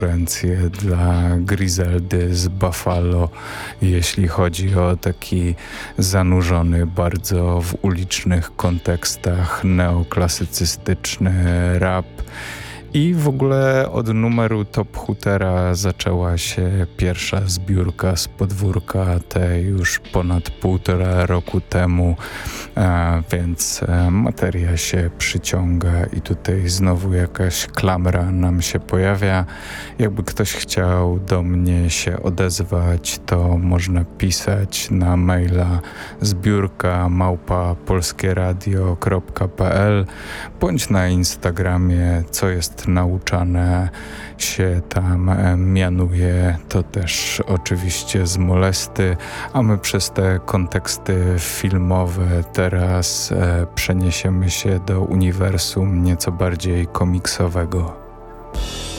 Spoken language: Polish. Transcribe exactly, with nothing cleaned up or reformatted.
konkurencję dla Griseldy z Buffalo, jeśli chodzi o taki zanurzony bardzo w ulicznych kontekstach neoklasycystyczny rap. I w ogóle od numeru Top Hootera zaczęła się pierwsza zbiórka z podwórka, te już ponad półtora roku temu, a więc materia się przyciąga i tutaj znowu jakaś klamra nam się pojawia. Jakby ktoś chciał do mnie się odezwać, to można pisać na maila zbiórka małpa polskieradio kropka pe el bądź na Instagramie, co jest nauczane się tam mianuje, to też oczywiście z molesty, a my przez te konteksty filmowe teraz e, przeniesiemy się do uniwersum nieco bardziej komiksowego.